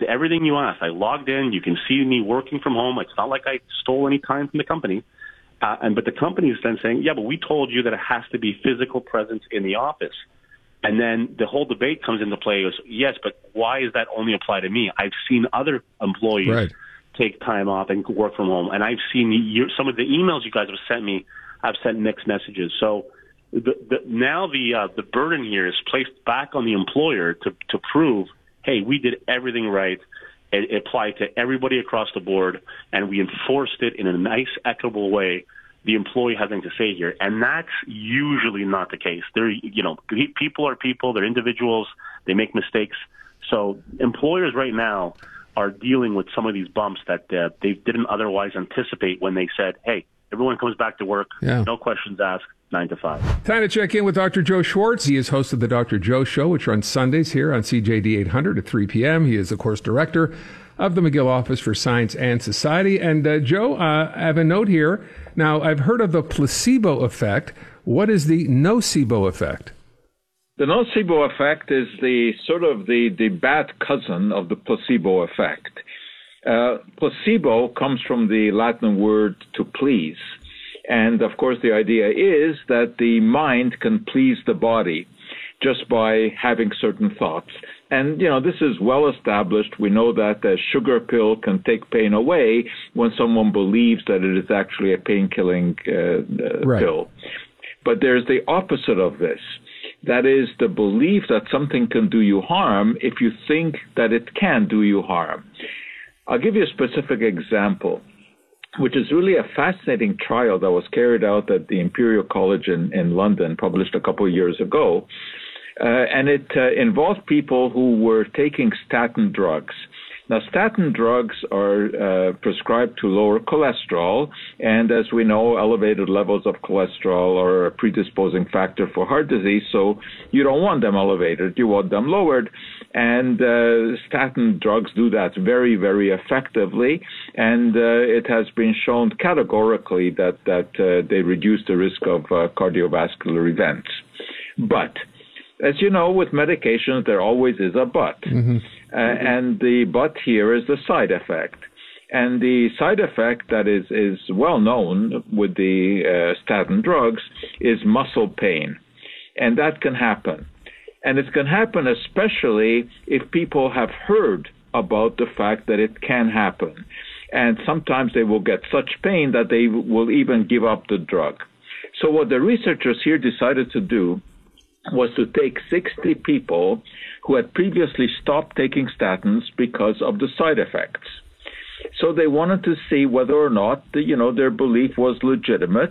everything you asked. I logged in. You can see me working from home. It's not like I stole any time from the company. But the company is then saying, yeah, but we told you that it has to be physical presence in the office. And then the whole debate comes into play. Is yes, but why does that only apply to me? I've seen other employees take time off and work from home, and I've seen some of the emails you guys have sent me. I've sent mixed messages. So now the burden here is placed back on the employer to prove, hey, we did everything right. It applied to everybody across the board, and we enforced it in a nice, equitable way. The employee has nothing to say here, and that's usually not the case. People are people; they're individuals. They make mistakes. So employers right now are dealing with some of these bumps that they didn't otherwise anticipate when they said, "Hey, everyone comes back to work, no questions asked, 9 to 5." Time to check in with Dr. Joe Schwartz. He is host of the Dr. Joe Show, which runs Sundays here on CJD 800 at 3 p.m. He is, of course, director of the McGill Office for Science and Society. And Joe, I have a note here. Now, I've heard of the placebo effect. What is the nocebo effect? The nocebo effect is the sort of the bad cousin of the placebo effect. Placebo comes from the Latin word to please. And, of course, the idea is that the mind can please the body just by having certain thoughts. And, this is well established. We know that a sugar pill can take pain away when someone believes that it is actually a pain-killing pill. But there's the opposite of this. That is the belief that something can do you harm if you think that it can do you harm. I'll give you a specific example, which is really a fascinating trial that was carried out at the Imperial College in London, published a couple of years ago. And it involved people who were taking statin drugs. Now, statin drugs are prescribed to lower cholesterol, and as we know, elevated levels of cholesterol are a predisposing factor for heart disease, so you don't want them elevated, you want them lowered, and statin drugs do that very, very effectively, and it has been shown categorically that they reduce the risk of cardiovascular events. But as you know, with medications, there always is a but. Mm-hmm. And the but here is the side effect. And the side effect that is well known with the statin drugs is muscle pain. And that can happen. And it can happen especially if people have heard about the fact that it can happen. And sometimes they will get such pain that they will even give up the drug. So what the researchers here decided to do was to take 60 people who had previously stopped taking statins because of the side effects. So they wanted to see whether or not their belief was legitimate.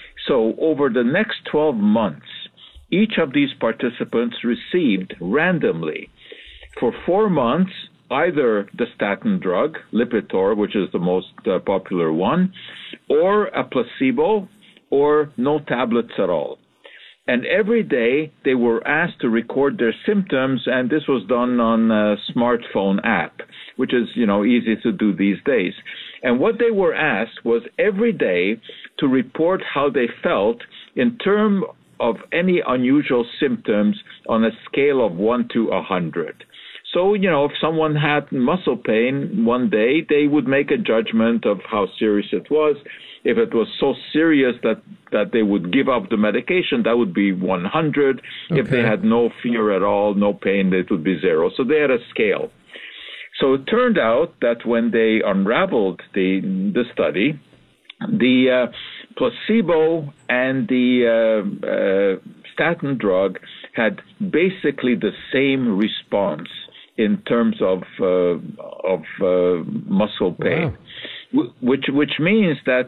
So over the next 12 months, each of these participants received randomly for 4 months either the statin drug, Lipitor, which is the most popular one, or a placebo, or no tablets at all. And every day they were asked to record their symptoms, and this was done on a smartphone app, which is, easy to do these days. And what they were asked was every day to report how they felt in terms of any unusual symptoms on a scale of 1 to 100. So, if someone had muscle pain one day, they would make a judgment of how serious it was. If it was so serious that they would give up the medication, that would be 100. Okay. If they had no fear at all, no pain, it would be 0. So they had a scale. So it turned out that when they unraveled the study, the placebo and the statin drug had basically the same response in terms of muscle pain. Wow. Which means that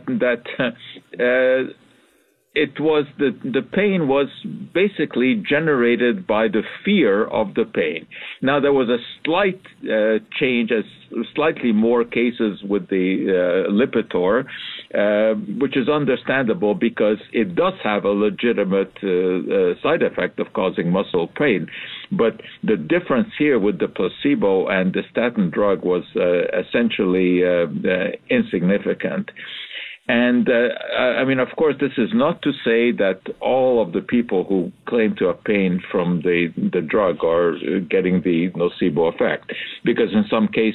it was the pain was basically generated by the fear of the pain. Now there was a slight change, slightly more cases with the Lipitor, which is understandable because it does have a legitimate side effect of causing muscle pain. But the difference here with the placebo and the statin drug was essentially insignificant. And, of course, this is not to say that all of the people who claim to have pain from the drug are getting the nocebo effect, because in some cases,